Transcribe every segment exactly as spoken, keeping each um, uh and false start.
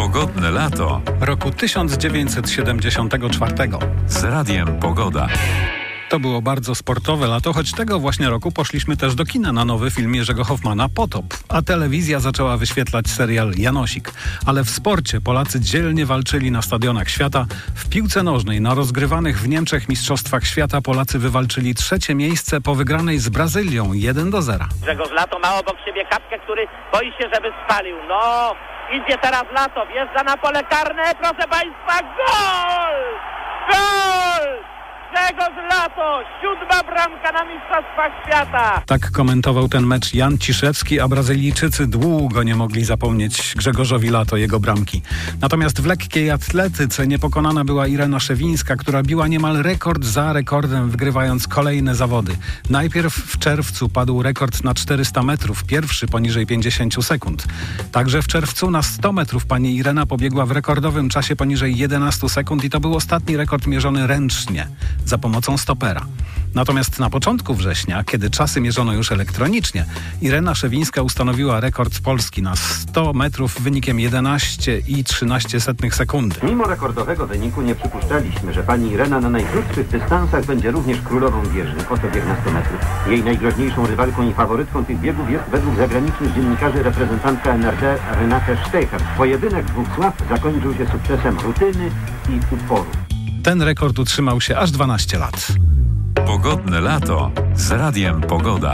Pogodne lato roku tysiąc dziewięćset siedemdziesiątego czwartego. z Radiem Pogoda. To było bardzo sportowe lato, choć tego właśnie roku poszliśmy też do kina na nowy film Jerzego Hoffmana Potop, a telewizja zaczęła wyświetlać serial Janosik. Ale w sporcie Polacy dzielnie walczyli na stadionach świata. W piłce nożnej na rozgrywanych w Niemczech Mistrzostwach Świata Polacy wywalczyli trzecie miejsce po wygranej z Brazylią jeden do zera. Grzegorz Lato ma obok siebie Kapkę, który boi się, żeby spalił. No, idzie teraz Lato, wjeżdża na pole karne, proszę Państwa, gol! Gol! Grzegorz Lato, siódma bramka na Mistrzostwach Świata. Tak komentował ten mecz Jan Ciszewski, a Brazylijczycy długo nie mogli zapomnieć Grzegorzowi Lato jego bramki. Natomiast w lekkiej atletyce niepokonana była Irena Szewińska, która biła niemal rekord za rekordem, wygrywając kolejne zawody. Najpierw w czerwcu padł rekord na czterysta metrów, pierwszy poniżej pięćdziesiąt sekund. Także w czerwcu na sto metrów pani Irena pobiegła w rekordowym czasie poniżej jedenaście sekund i to był ostatni rekord mierzony ręcznie, za pomocą stopera. Natomiast na początku września, kiedy czasy mierzono już elektronicznie, Irena Szewińska ustanowiła rekord Polski na sto metrów wynikiem jedenaście i trzynaście setnych sekundy. Mimo rekordowego wyniku nie przypuszczaliśmy, że pani Irena na najkrótszych dystansach będzie również królową bieżni, oto bieg na sto metrów. Jej najgroźniejszą rywalką i faworytką tych biegów jest według zagranicznych dziennikarzy reprezentantka N R D Renate Stecher. Pojedynek dwóch sław zakończył się sukcesem rutyny i uporu. Ten rekord utrzymał się aż dwanaście lat. Pogodne lato z Radiem Pogoda.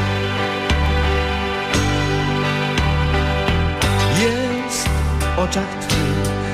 Jest w oczach